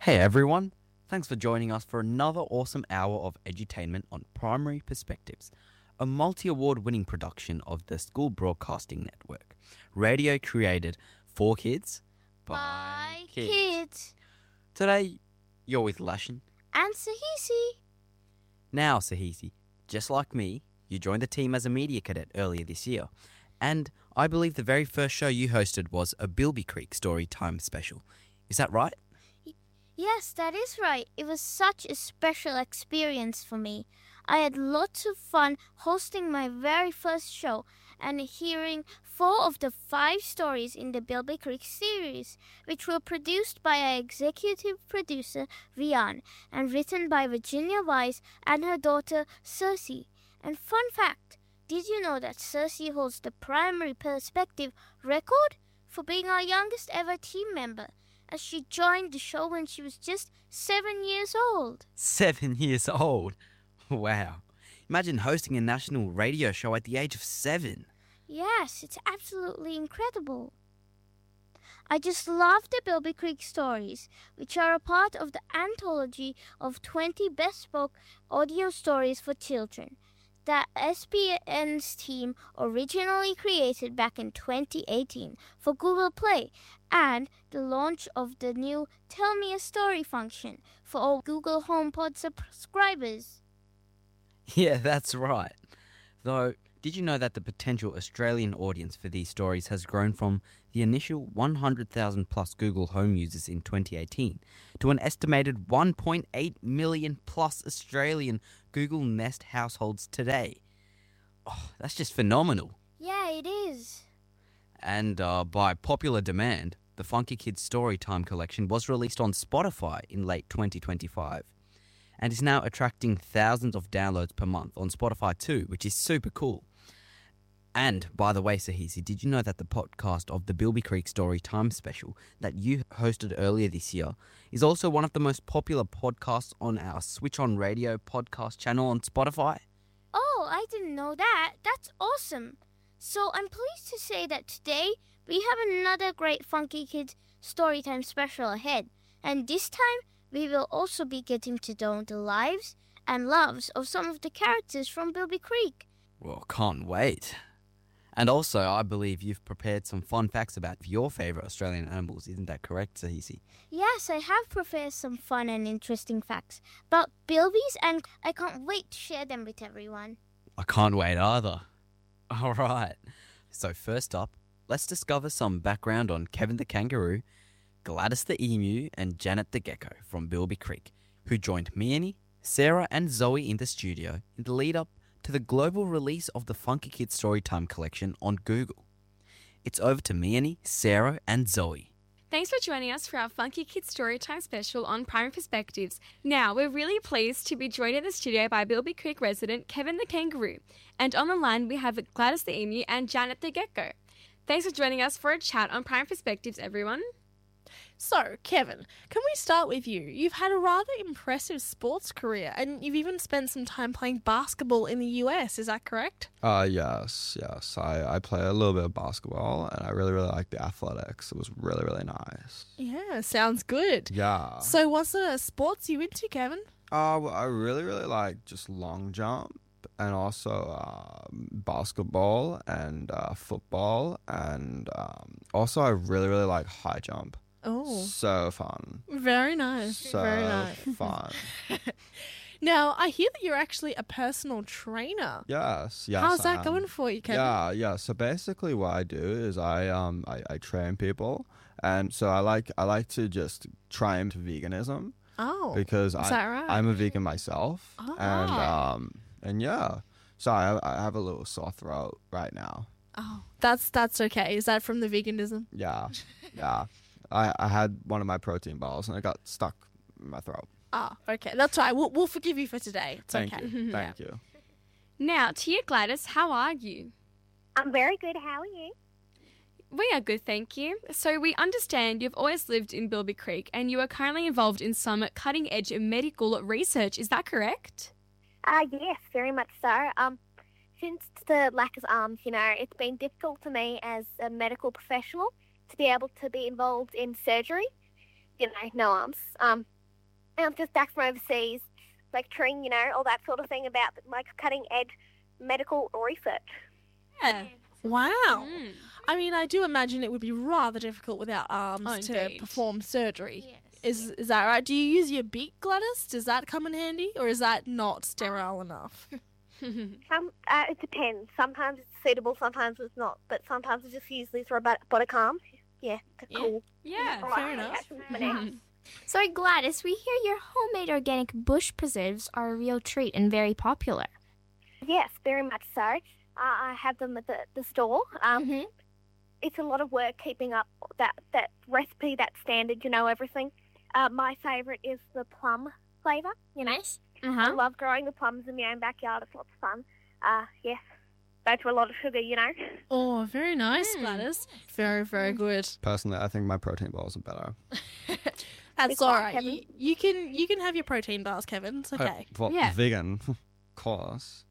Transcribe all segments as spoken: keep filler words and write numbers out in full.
Hey everyone, thanks for joining us for another awesome hour of edutainment on Primary Perspectives, a multi-award winning production of the School Broadcasting Network. Radio created for kids, by kids. kids. Today, you're with Lashin and Sahisi. Now, Sahisi, just like me, you joined the team as a media cadet earlier this year, and I believe the very first show you hosted was a Bilby Creek Story Time special. Is that right? Yes, that is right. It was such a special experience for me. I had lots of fun hosting my very first show and hearing four of the five stories in the Bilby Creek series, which were produced by our executive producer, Rian, and written by Virginia Wise and her daughter, Cersei. And fun fact, did you know that Cersei holds the Primary Perspective record for being our youngest ever team member, as she joined the show when she was just seven years old. Seven years old? Wow. Imagine hosting a national radio show at the age of seven. Yes, it's absolutely incredible. I just love the Bilby Creek stories, which are a part of the anthology of twenty bespoke audio stories for children that S B N's team originally created back in twenty eighteen for Google Play, and the launch of the new Tell Me a Story function for all Google HomePod subscribers. Yeah, that's right. Though, did you know that the potential Australian audience for these stories has grown from the initial one hundred thousand plus Google Home users in twenty eighteen to an estimated one point eight million plus Australian Google Nest households today? Oh, that's just phenomenal. Yeah, it is. And uh, by popular demand, the Funky Kids Storytime collection was released on Spotify in late twenty twenty-five and is now attracting thousands of downloads per month on Spotify too, which is super cool. And, by the way, Sahisi, did you know that the podcast of the Bilby Creek Story Time special that you hosted earlier this year is also one of the most popular podcasts on our Switch On Radio podcast channel on Spotify? Oh, I didn't know that. That's awesome. So I'm pleased to say that today we have another great Funky Kids Storytime special ahead. And this time we will also be getting to know the lives and loves of some of the characters from Bilby Creek. Well, can't wait. And also, I believe you've prepared some fun facts about your favourite Australian animals. Isn't that correct, Sahisi? Yes, I have prepared some fun and interesting facts about Bilbies, and I can't wait to share them with everyone. I can't wait either. All right. So first up, let's discover some background on Kevin the Kangaroo, Gladys the Emu, and Janet the Gecko from Bilby Creek, who joined Miani, Sarah, and Zoe in the studio in the lead-up to the global release of the Funky Kids Storytime collection on Google. It's over to Miani, Sarah, and Zoe. Thanks for joining us for our Funky Kids Storytime special on Primary Perspectives. Now, we're really pleased to be joined in the studio by Bilby Creek resident Kevin the Kangaroo. And on the line, we have Gladys the Emu and Janet the Gecko. Thanks for joining us for a chat on Primary Perspectives, everyone. So, Kevin, can we start with you? You've had a rather impressive sports career, and you've even spent some time playing basketball in the U S, is that correct? Uh, yes, yes. I, I play a little bit of basketball, and I really, really like the athletics. It was really, really nice. Yeah, sounds good. Yeah. So, what sort of sports are you into, Kevin? Uh, well, I really, really like just long jump, and also uh, basketball and uh, football, and um, also I really, really like high jump. Oh. So fun. Very nice. So Very nice. fun. Now, I hear that you're actually a personal trainer. Yes, yes. How's I that am. going for you, Kevin? Yeah, yeah. So basically what I do is I um I, I train people, and so I like I like to just try into veganism. Oh. Because is I that right? I'm a vegan myself. Oh. And um and yeah. So I I have a little sore throat right now. Oh. That's that's okay. Is that from the veganism? Yeah. Yeah. I, I had one of my protein bars and it got stuck in my throat. Oh, okay. That's all right. We'll, we'll forgive you for today. It's Thank okay. you. Thank you. Now, to you, Gladys, how are you? I'm very good. How are you? We are good, thank you. So we understand you've always lived in Bilby Creek and you are currently involved in some cutting-edge medical research. Is that correct? Uh, yes, very much so. Um, since the lack of arms, you know, it's been difficult for me as a medical professional to be able to be involved in surgery. You know, no arms. Um, I'm just back from overseas, lecturing, you know, all that sort of thing about like cutting edge medical research. Yeah. Wow. Mm. I mean, I do imagine it would be rather difficult without arms Oh, to indeed. perform surgery. Yes. Is is that right? Do you use your beak, Gladys? Does that come in handy, or is that not sterile enough? Some, uh, it depends. Sometimes it's suitable, sometimes it's not. But sometimes I just use these robotic arms. Yeah, they're Yeah. cool. Yeah. I like fair to enough. catch them with my nails. So, Gladys, we hear your homemade organic bush preserves are a real treat and very popular. Yes, very much so. Uh, I have them at the, the store. Um, Mhm. It's a lot of work keeping up that, that recipe, that standard, you know, everything. Uh, my favourite is the plum flavour, you know. Nice. I Uh-huh. love growing the plums in my own backyard. It's lots of fun. Uh, yes. Go to a lot of sugar, you know. Oh, very nice, Mm. Gladys. Very, very good. Personally, I think my protein balls are better. That's It's all like right. Kevin. You, you can you can have your protein bars, Kevin. It's okay. Uh, well, Yeah. vegan, of course.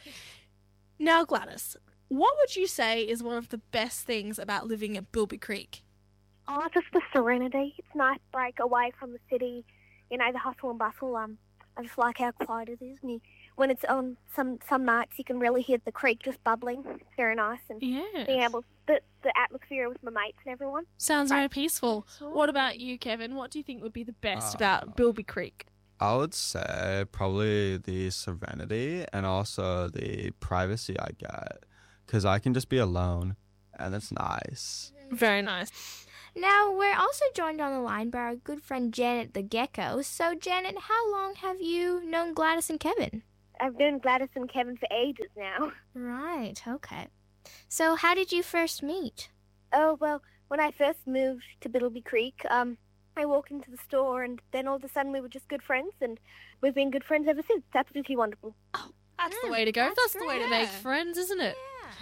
Now, Gladys, what would you say is one of the best things about living at Bilby Creek? Oh, just the serenity. It's a nice break away from the city, you know, the hustle and bustle. Um, I just like how quiet it is. And you, when it's on some some nights, you can really hear the creek just bubbling. It's very nice, and being Yeah. able the the atmosphere with my mates and everyone. Sounds very peaceful. What about you, Kevin? What do you think would be the best about Bilby Creek? I would say probably the serenity and also the privacy I get, because I can just be alone, and it's nice. Very nice. Now, we're also joined on the line by our good friend Janet the Gecko. So, Janet, how long have you known Gladys and Kevin? I've known Gladys and Kevin for ages now. Right, okay. So, how did you first meet? Oh, well, when I first moved to Biddleby Creek, um, I walked into the store and then all of a sudden we were just good friends and we've been good friends ever since. It's absolutely wonderful. That's the way to go. That's, the way to make great. friends, isn't it?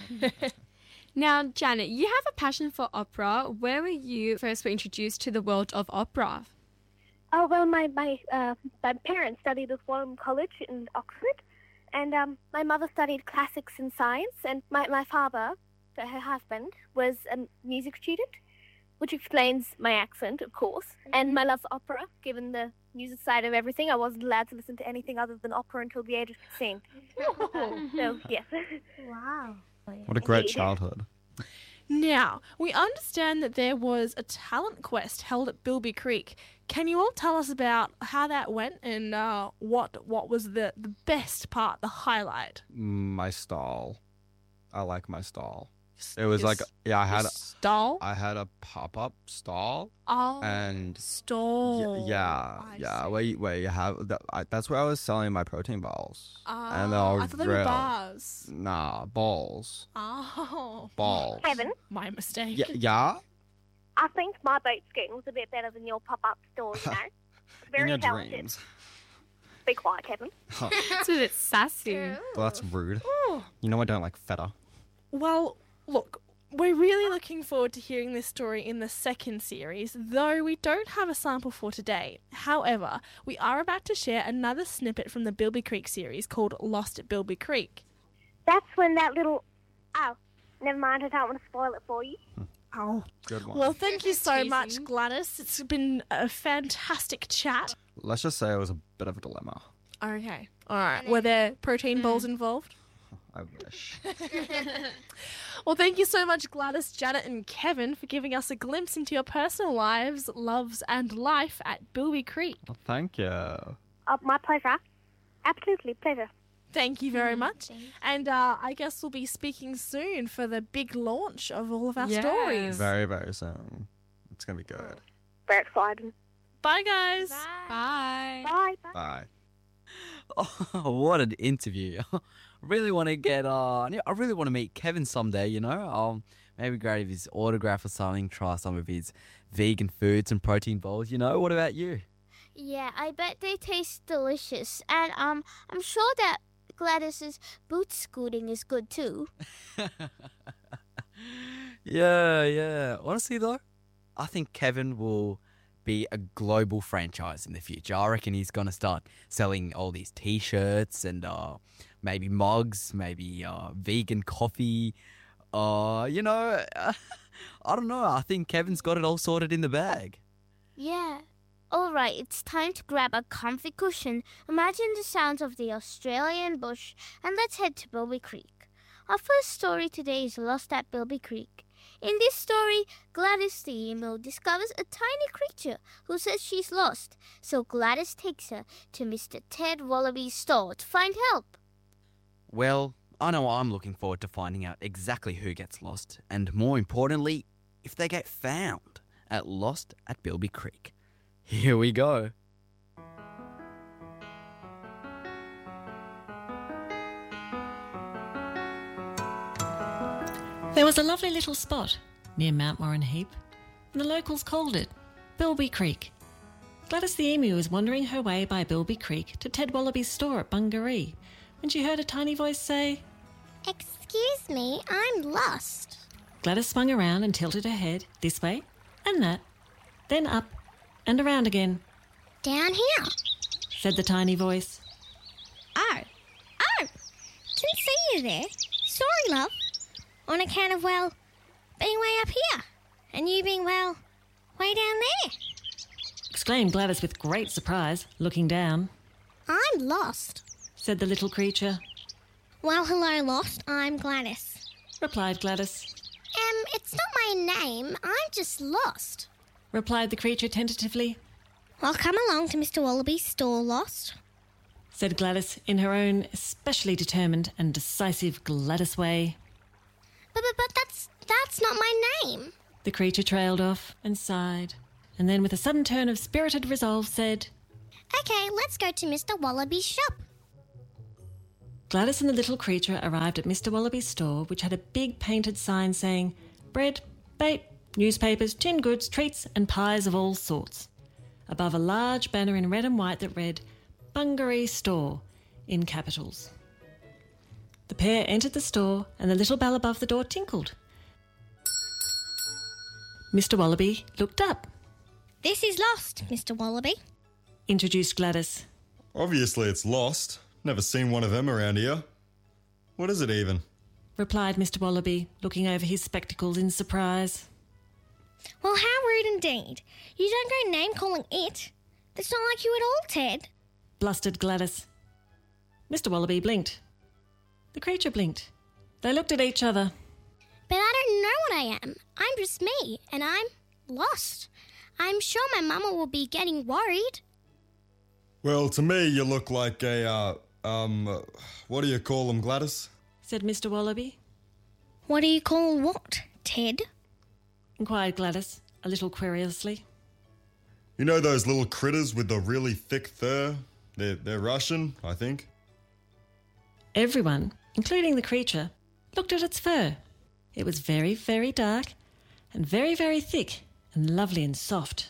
Now, Janet, you have a passion for opera. Where were you first were introduced to the world of opera? Oh, well, my, my, uh, my parents studied at Wadham College in Oxford and um, my mother studied classics and science and my, my father, her husband, was a music student, which explains my accent, of course, and my love for opera, given the music side of everything. I wasn't allowed to listen to anything other than opera until the age of sixteen. So, yes. Wow. What a great Indeed. childhood. Now, we understand that there was a talent quest held at Bilby Creek. Can you all tell us about how that went and uh, what what was the, the best part, the highlight? My stall. I like my stall. It was Your like s- yeah, I your had a, stall. I had a pop up stall Oh, and stall. Y- yeah, I yeah. see. Where you, where you have that, I, that's where I was selling my protein balls. Ah, and they're all I thought they were real. bars. Nah, balls, Oh, balls. Kevin, my mistake. Yeah, yeah. I think my boat scooting was a bit better than your pop-up store, you know. Very In your talented. dreams. Be quiet, Kevin. Huh. It's a bit sassy. Well, that's rude. You know I don't like feta. Well, look, we're really looking forward to hearing this story in the second series, though we don't have a sample for today. However, we are about to share another snippet from the Bilby Creek series called Lost at Bilby Creek. That's when that little... Oh, never mind. I don't want to spoil it for you. Oh. Good one. Well, thank you so much, Teasing. Gladys. It's been a fantastic chat. Let's just say it was a bit of a dilemma. Okay. All right. Were there protein balls involved? I wish. Well, thank you so much, Gladys, Janet, and Kevin, for giving us a glimpse into your personal lives, loves, and life at Bilby Creek. Well, thank you. Oh, my pleasure. Absolutely, pleasure. Thank you very much. And uh, I guess we'll be speaking soon for the big launch of all of our Yes. stories. Very, very soon. It's gonna be good. Very exciting. Bye, guys. Bye. Bye. Bye. Bye. Oh, what an interview! I really want to get uh, I really want to meet Kevin someday. You know, um, maybe grab his autograph or something. Try some of his vegan foods and protein bowls. You know, what about you? Yeah, I bet they taste delicious. And um, I'm sure that Gladys's boot scooting is good too. Yeah, yeah. Honestly, though, I think Kevin will be a global franchise in the future. I reckon he's gonna start selling all these T-shirts and uh, maybe mugs, maybe uh, vegan coffee. Uh, you know, I don't know. I think Kevin's got it all sorted in the bag. Yeah. Alright, it's time to grab a comfy cushion, imagine the sounds of the Australian bush, and let's head to Bilby Creek. Our first story today is Lost at Bilby Creek. In this story, Gladys the emu discovers a tiny creature who says she's lost, so Gladys takes her to Mister Ted Wallaby's store to find help. Well, I know I'm looking forward to finding out exactly who gets lost, and more importantly, if they get found at Lost at Bilby Creek. Here we go. There was a lovely little spot near Mount Warren Heap, and the locals called it Bilby Creek. Gladys the emu was wandering her way by Bilby Creek to Ted Wallaby's store at Bungaree when she heard a tiny voice say, "Excuse me, I'm lost." Gladys swung around and tilted her head this way and that, then up and around again. "Down here," said the tiny voice. "Oh, oh, didn't see you there. Sorry, love. On account of, well, being way up here, and you being, well, way down there," exclaimed Gladys with great surprise, looking down. "I'm lost," said the little creature. "Well, hello, Lost. I'm Gladys." Replied Gladys. Um, it's not my name. I'm just lost," Replied the creature tentatively. "Well, come along to Mister Wallaby's store, Lost," said Gladys in her own especially determined and decisive Gladys way. But, but, but that's, that's not my name." The creature trailed off and sighed, and then with a sudden turn of spirited resolve said, "Okay, let's go to Mister Wallaby's shop." Gladys and the little creature arrived at Mister Wallaby's store, which had a big painted sign saying, "Bread, bait, newspapers, tinned goods, treats and pies of all sorts," above a large banner in red and white that read, "Bungaree Store," in capitals. The pair entered the store and the little bell above the door tinkled. Mister Wallaby looked up. "This is Lost, Mister Wallaby," introduced Gladys. "Obviously it's Lost. Never seen one of them around here. What is it even?" replied Mister Wallaby, looking over his spectacles in surprise. "Well, how rude indeed. You don't go name-calling it. That's not like you at all, Ted," blustered Gladys. Mister Wallaby blinked. The creature blinked. They looked at each other. "But I don't know what I am. I'm just me, and I'm lost. I'm sure my mama will be getting worried." "Well, to me you look like a, uh, um, uh, what do you call them, Gladys?" said Mister Wallaby. "What do you call what, Ted?" inquired Gladys, a little querulously. "You know those little critters with the really thick fur? They're, they're Russian, I think." Everyone, including the creature, looked at its fur. It was very, very dark and very, very thick and lovely and soft.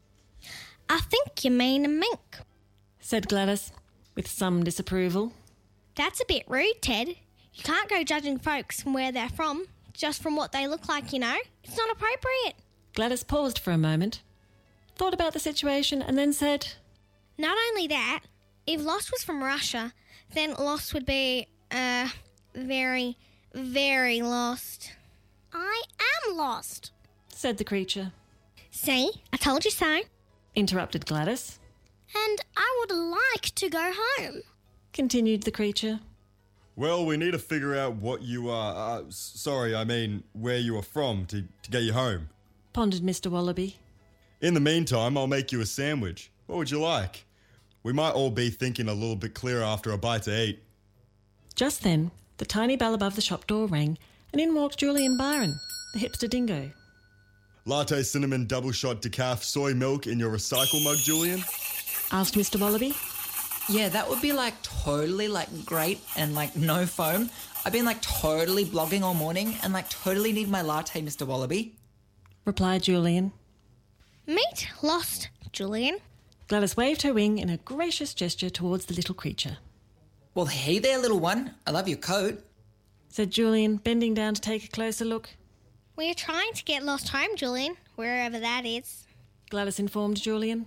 "I think you mean a mink," said Gladys, with some disapproval. "That's a bit rude, Ted. You can't go judging folks from where they're from, just from what they look like, you know. It's not appropriate." Gladys paused for a moment, thought about the situation and then said, "Not only that, if Lost was from Russia, then Lost would be, uh, very, very lost." "I am lost," said the creature. "See, I told you so." Interrupted Gladys. "And I would like to go home," continued the creature. "Well, we need to figure out what you are, uh, s- sorry, I mean where you are from to, to get you home." Pondered Mister Wallaby. "In the meantime, I'll make you a sandwich. What would you like? We might all be thinking a little bit clearer after a bite to eat." Just then, the tiny bell above the shop door rang, and in walked Julian Byron, the hipster dingo. "Latte cinnamon double shot decaf soy milk in your recycle mug, Julian?" asked Mister Wallaby. Yeah, that would be like totally like great and like no foam. I've been like totally blogging all morning and like totally need my latte, Mister Wallaby. Replied Julian. "Meet Lost, Julian." Gladys waved her wing in a gracious gesture towards the little creature. Well, hey there, little one. I love your coat, said Julian, bending down to take a closer look. "We're trying to get Lost home, Julian, wherever that is," Gladys informed Julian.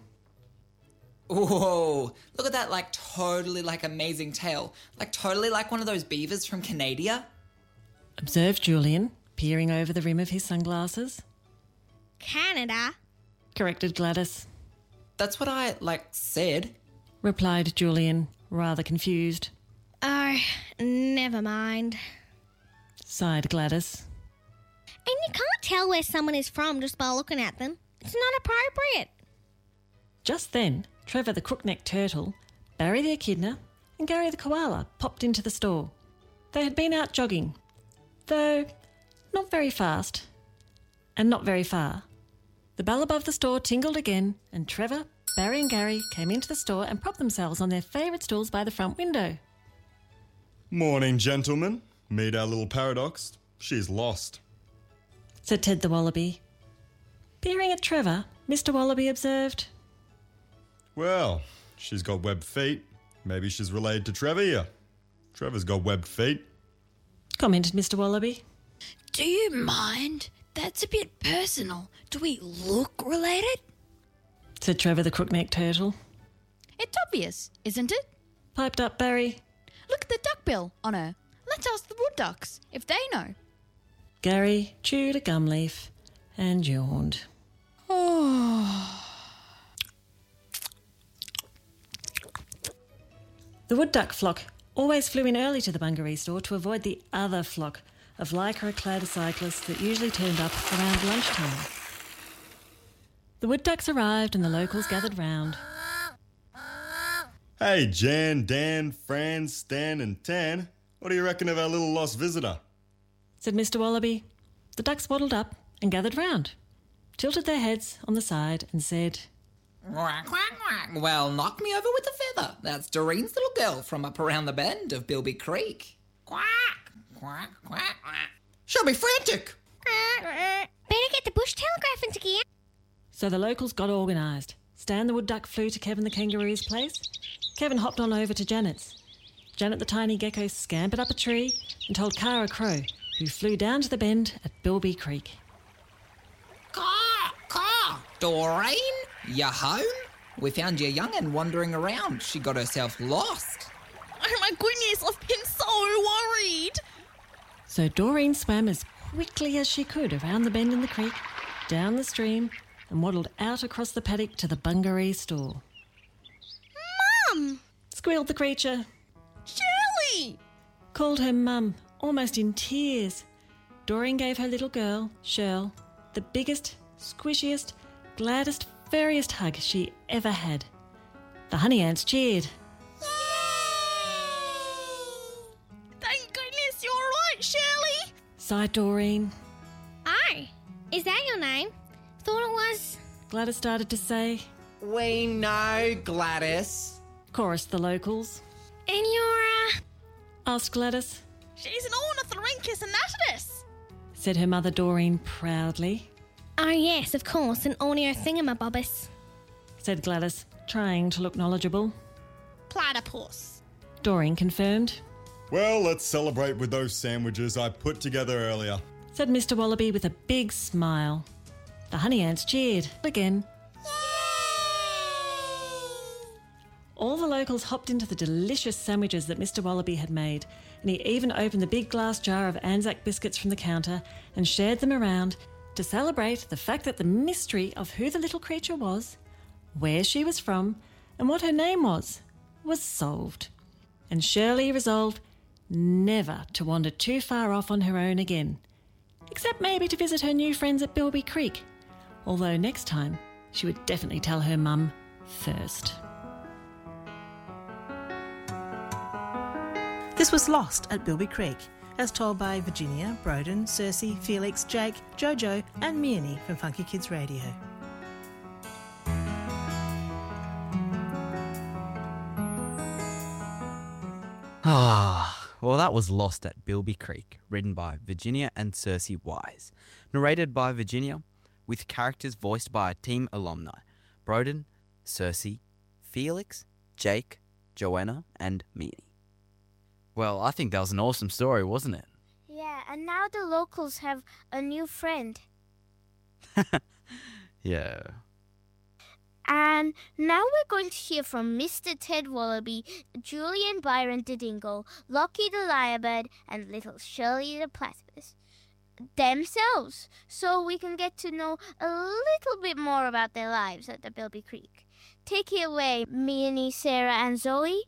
Whoa, look at that like totally like amazing tail. Like totally like one of those beavers from Canada. Observed Julian, peering over the rim of his sunglasses. "Canada," Corrected Gladys. that's what I, like, said. Replied Julian, rather confused. Oh, never mind. Sighed Gladys. And you can't tell where someone is from just by looking at them. It's not appropriate. Just then, Trevor the crook-necked turtle, Barry the echidna, and Gary the koala popped into the store. They had been out jogging, though not very fast, and not very far. The bell above the store tingled again, and Trevor, Barry and Gary came into the store and propped themselves on their favourite stools by the front window. Morning, gentlemen. Meet our little paradox. She's lost, said Ted the Wallaby. Peering at Trevor, Mister Wallaby observed, Well, she's got webbed feet. Maybe she's related to Trevor here. Trevor's got webbed feet, commented Mister Wallaby. Do you mind? That's a bit personal. Do we look related? Said Trevor the crook-necked turtle. It's obvious, isn't it? Piped up Barry. Look at the duckbill on her. Let's ask the wood ducks if they know. Gary chewed a gum leaf and yawned. Oh. The wood duck flock always flew in early to the Bungaree store to avoid the other flock of lycra-clad cyclists that usually turned up around lunchtime. The wood ducks arrived and the locals gathered round. Hey, Jan, Dan, Fran, Stan and Tan. What do you reckon of our little lost visitor? Said Mister Wallaby. The ducks waddled up and gathered round, tilted their heads on the side and said, Quack, quack, quack. Well, knock me over with a feather. That's Doreen's little girl from up around the bend of Bilby Creek. Quack, quack, quack, quack. She'll be frantic. Better get the bush telegraph into gear. So the locals got organised. Stan the wood duck flew to Kevin the kangaroo's place. Kevin hopped on over to Janet's. Janet the tiny gecko scampered up a tree and told Kara Crow, who flew down to the bend at Bilby Creek. Caw, caw, Doreen, you home? We found your young'un wandering around. She got herself lost. Oh my goodness, I've been so worried. So Doreen swam as quickly as she could around the bend in the creek, down the stream, and waddled out across the paddock to the Bungaree store. Mum! Squealed the creature. Shirley! Called her mum, almost in tears. Doreen gave her little girl, Shirl, the biggest, squishiest, gladdest, furriest hug she ever had. The honey ants cheered. Thank goodness you're right, Shirley! Sighed Doreen. Oh, is that your name? Thought it was... Gladys started to say. We know, Gladys. Chorused the locals. And you're, uh... Asked Gladys. She's an ornithorhynchus anatomus, said her mother Doreen proudly. Oh yes, of course, an orneo thingamabobbus, said Gladys, trying to look knowledgeable. Platypus, Doreen confirmed. Well, let's celebrate with those sandwiches I put together earlier, said Mister Wallaby with a big smile. The honey ants cheered again. All the locals hopped into the delicious sandwiches that Mister Wallaby had made, and he even opened the big glass jar of Anzac biscuits from the counter and shared them around to celebrate the fact that the mystery of who the little creature was, where she was from, and what her name was, was solved. And Shirley resolved never to wander too far off on her own again, except maybe to visit her new friends at Bilby Creek, although next time she would definitely tell her mum first. This was Lost at Bilby Creek, as told by Virginia, Broden, Cersei, Felix, Jake, Jojo and Meanie from Funky Kids Radio. Ah, well, that was Lost at Bilby Creek, written by Virginia and Cersei Wise, narrated by Virginia, with characters voiced by a team alumni, Broden, Cersei, Felix, Jake, Joanna and Meanie. Well, I think that was an awesome story, wasn't it? Yeah, and now the locals have a new friend. Yeah. And now we're going to hear from Mister Ted Wallaby, Julian Byron the Dingle, Lockie the Lyrebird, and little Shirley the Platypus. themselves so we can get to know a little bit more about their lives at the Bilby Creek. Take it away, Meanie, Sarah, and Zoe.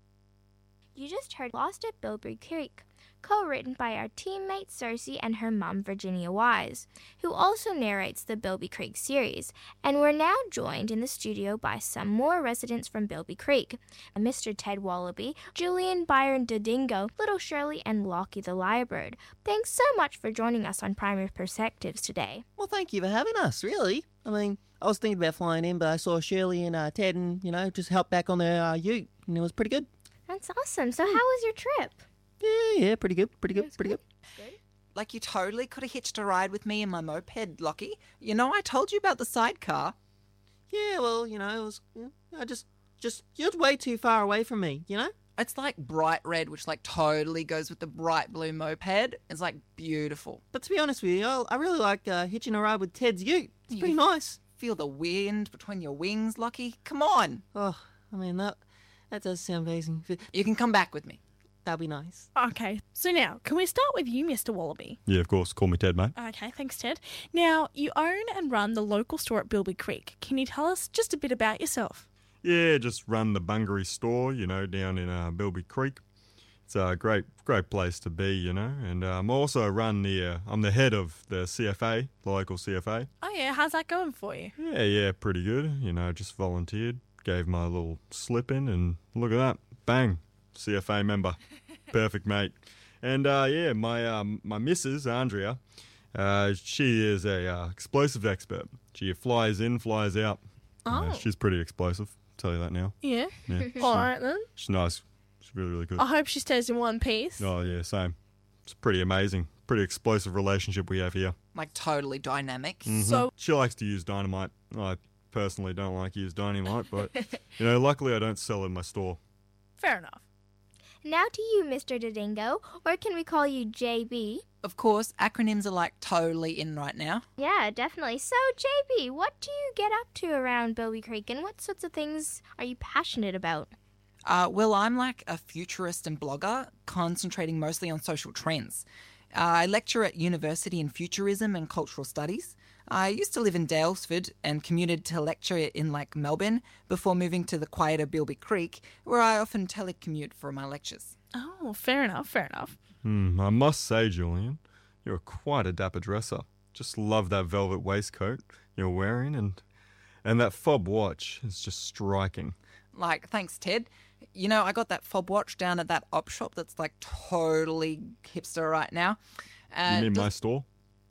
You just heard Lost at Bilby Creek, co-written by our teammate Cersei and her mum Virginia Wise, who also narrates the Bilby Creek series, and we're now joined in the studio by some more residents from Bilby Creek, Mister Ted Wallaby, Julian Byron Dodingo, Little Shirley, and Lockie the Lyrebird. Thanks so much for joining us on Primary Perspectives today. Well, thank you for having us, really. I mean, I was thinking about flying in, but I saw Shirley and uh, Ted and, you know, just help back on their uh, ute, and it was pretty good. That's awesome. So how was your trip? Yeah, yeah, pretty good, pretty good, pretty good. Like, you totally could have hitched a ride with me in my moped, Lockie. You know, I told you about the sidecar. Yeah, well, you know, it was, you know, I just, just, you're way too far away from me, you know? It's like bright red, which like totally goes with the bright blue moped. It's like beautiful. But to be honest with you, I, I really like uh, hitching a ride with Ted's ute. It's You pretty nice. Feel the wind between your wings, Lockie. Come on. Oh, I mean, that, that does sound amazing. You can come back with me. That'd be nice. Okay, so now, can we start with you, Mister Wallaby? Yeah, of course. Call me Ted, mate. Okay, thanks, Ted. Now, you own and run the local store at Bilby Creek. Can you tell us just a bit about yourself? Yeah, just run the Bungaree store, you know, down in uh, Bilby Creek. It's a great, great place to be, you know. And um, I also run the, uh, I'm the head of the C F A, the local C F A. Oh, yeah, how's that going for you? Yeah, yeah, pretty good. You know, just volunteered, gave my little slip in, and look at that. Bang, C F A member. Perfect, mate. And uh, yeah, my um, my missus, Andrea, uh, she is a uh, explosive expert. She flies in, flies out. Oh. Uh, she's pretty explosive, I'll tell you that now. Yeah? Yeah. All right, then. She's nice. She's really, really good. I hope she stays in one piece. Oh, yeah, same. It's pretty amazing. Pretty explosive relationship we have here. Like totally dynamic. Mhm. So- She likes to use dynamite. I personally don't like to use dynamite, but, you know, luckily I don't sell in my store. Fair enough. Now to you, Mister Dodingo, or can we call you J B? Of course, acronyms are like totally in right now. Yeah, definitely. So, J B, what do you get up to around Bilby Creek, and what sorts of things are you passionate about? Uh, well, I'm like a futurist and blogger, concentrating mostly on social trends. Uh, I lecture at university in futurism and cultural studies. I used to live in Dalesford and commuted to lecture in like Melbourne before moving to the quieter Bilby Creek, where I often telecommute for my lectures. Oh, fair enough, fair enough. Hmm, I must say, Julian, you're quite a dapper dresser. Just love that velvet waistcoat you're wearing, and and that fob watch is just striking. Like, thanks, Ted. You know, I got that fob watch down at that op shop that's like totally hipster right now. Uh, you mean does- my store?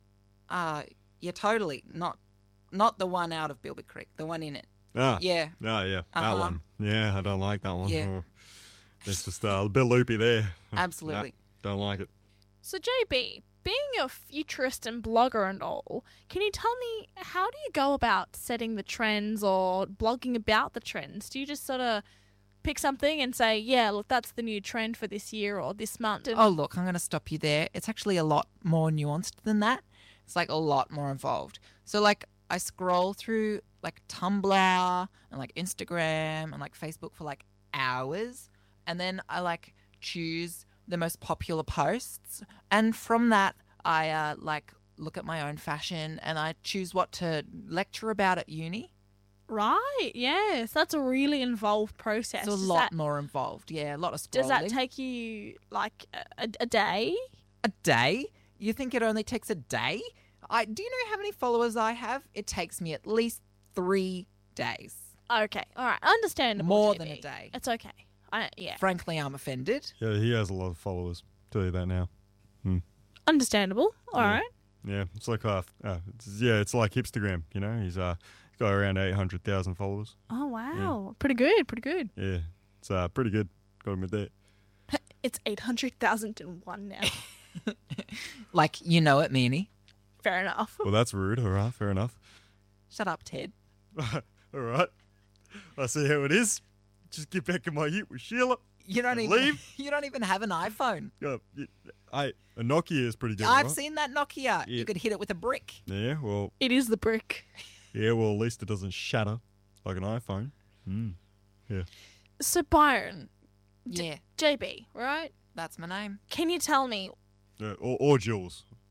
Uh, yeah, totally. Not not the one out of Bilby Creek, the one in it. Ah, Yeah. Ah, yeah, that Uh-huh. one. Yeah, I don't like that one. Yeah. Oh, it's just uh, a bit loopy there. Absolutely. Nah, don't like it. So, J B, being a futurist and blogger and all, can you tell me how do you go about setting the trends or blogging about the trends? Do you just sort of pick something and say, yeah, look, that's the new trend for this year or this month? And Oh, look, I'm going to stop you there. It's actually a lot more nuanced than that. It's like a lot more involved. So, like, I scroll through like Tumblr and like Instagram and like Facebook for like hours. And then I like choose the most popular posts. And from that, I uh, like look at my own fashion and I choose what to lecture about at uni. Right, yes, that's a really involved process. It's a Does lot that- more involved. Yeah, a lot of scrolling. Does that take you like a, a day? A day? You think it only takes a day? I do you know how many followers I have? It takes me at least three days. Okay, all right, understandable. More J than B. a day. It's okay. I, yeah, Frankly, I'm offended. Yeah, he has a lot of followers. Tell you that now. Hmm. understandable. All Yeah. right. Yeah, it's like uh, uh it's, yeah, it's like Hipstagram. You know, he's uh got around eight hundred thousand followers. Oh wow, pretty good, pretty good. Yeah, it's uh pretty good. Got him with that. It's eight hundred thousand and one now. Like, you know it, Meanie. Fair enough. Well, that's rude. All right, fair enough. Shut up, Ted. All right, I see how it is. Just get back in my ute with Sheila. You don't and even leave. you don't even have an iPhone. Yeah, y- I a Nokia is pretty good. I've right? seen that Nokia. Yeah. You could hit it with a brick. Yeah, well, It is the brick. yeah, well, at least it doesn't shatter like an iPhone. Mm. Yeah. So Byron, Yeah, J B, right? that's my name. Can you tell me? Yeah, or, or Jules.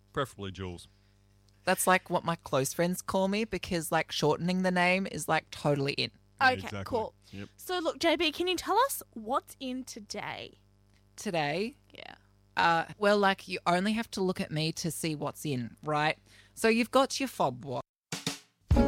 Preferably Jules. That's like what my close friends call me because like shortening the name is like totally in. Okay, Exactly. cool. Yep. So look, J B, can you tell us what's in today? Today, Yeah. uh, well, like you only have to look at me to see what's in, right? So you've got your fob watch.